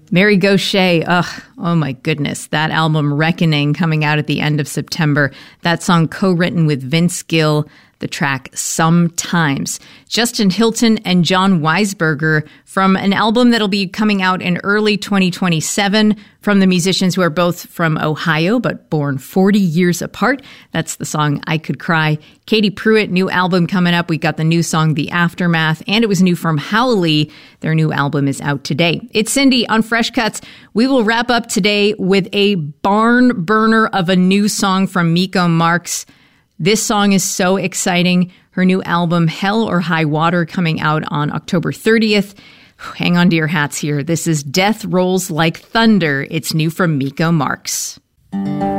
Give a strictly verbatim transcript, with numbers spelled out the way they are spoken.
Mary Gauthier, ugh, oh my goodness, that album Reckoning coming out at the end of September. That song co-written with Vince Gill, the track Sometimes. Justin Hilton and John Weisberger from an album that'll be coming out in early twenty twenty-seven from the musicians who are both from Ohio but born forty years apart. That's the song I Could Cry. Katie Pruitt, new album coming up. We got the new song The Aftermath, and it was new from Howley. Their new album is out today. It's Cindy on Fresh Cuts. We will wrap up today with a barn burner of a new song from Miko Marks. This song is so exciting. Her new album, Hell or High Water, coming out on October thirtieth. Hang on to your hats here. This is Death Rolls Like Thunder. It's new from Miko Marks.